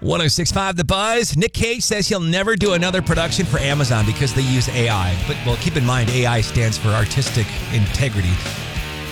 1065 The Buzz. Nick Cage says he'll never do another production for Amazon because they use AI. But, well, keep in mind, AI stands for artistic integrity.